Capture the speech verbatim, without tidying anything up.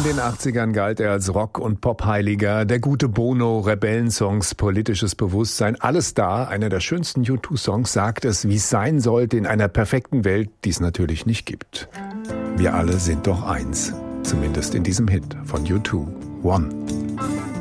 den achtzigern galt er als Rock- und Pop-Heiliger, der gute Bono, Rebellensongs, politisches Bewusstsein, alles da. Einer der schönsten U zwei Songs sagt es, wie es sein sollte in einer perfekten Welt, die es natürlich nicht gibt. Wir alle sind doch eins, zumindest in diesem Hit von U zwei, One.